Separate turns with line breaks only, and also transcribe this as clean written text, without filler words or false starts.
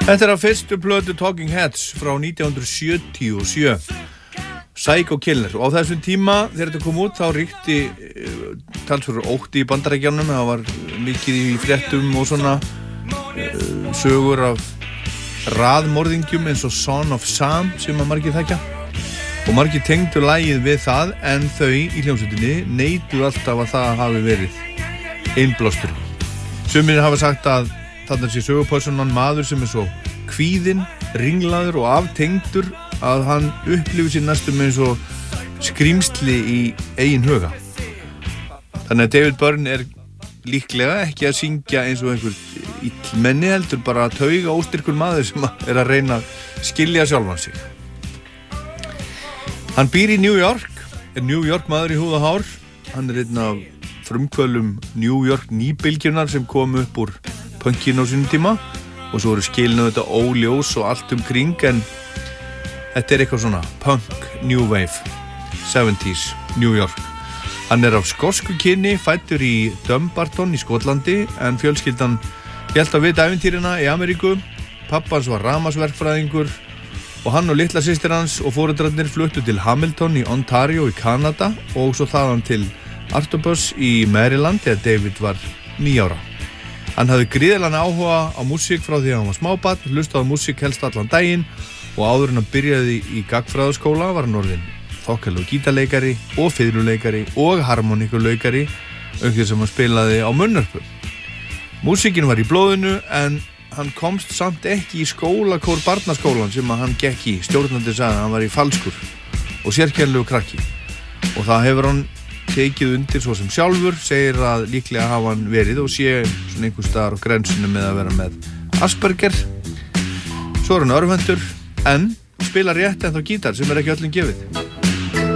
Þetta af fyrstu plötu Talking Heads frá 1977, Psycho Killer, og á þessum tíma þegar þetta kom út þá ríkti talsverður ótti í Bandaríkjunum. Það var mikið í fréttum og svona sögur af raðmorðingjum eins og Son of Sam sem að margir þekkja, og margir tengdu lagið við það, en þau í hljómsveitinni neituðu alltaf að það hafi verið innblástur. Sumir hafa sagt að þarna sé sögupersonan maður sem svo kvíðinn, ringlaður og aftengdur að hann upplifir sér næstum eins og skrýmsli í eigin huga. Þannig að David Byrne líklega ekki að syngja eins og einhver illmenni, heldur bara að tauga óstyrkur maður sem að reyna að skilja sjálfan sig. Hann býr í New York, New York maður í húð og hár. Hann einn af frumkvöðlum New York nýbylgjunar sem kom upp úr punkinu á sínum tíma, og svo eru skilinu þetta óljós og allt kring, en þetta eitthvað svona punk, new wave, 70s New York. Hann af skosku kyni, fæddur í Dumbarton í Skotlandi, en fjölskyldan hélt að vita ævintýrina í Ameríku. Pappans var rafmagnsverkfræðingur og hann og litla systir hans og foreldrarnir fluttu til Hamilton í Ontario í Kanada, og svo þaðan til Artobus í Maryland þegar David var 9 ára. Hann hafði gríðarlegan áhuga á músík frá því að hann var smábarn, hlustaði á músík helst allan daginn, og áður en hann byrjaði í gagnfræðaskóla var hann orðinn þokkalegur gítarleikari og fiðluleikari og harmoníkuleikari, auk þess að hann spilaði á munnhörpu. Músíkin var í blóðinu, en hann komst samt ekki í skólakór barnaskólan sem að hann gekk í. Stjórnandi sagði að hann var í falskur og sérkennilegu krakki, og það hefur hann tekið undir svo sem sjálfur, segir að líklega hafa hann verið og sé svona einhvers staðar á grensinu með að vera með Asperger. Svo hann örvhentur, en spilar rétt ennþá gítar sem ekki öllum gefið.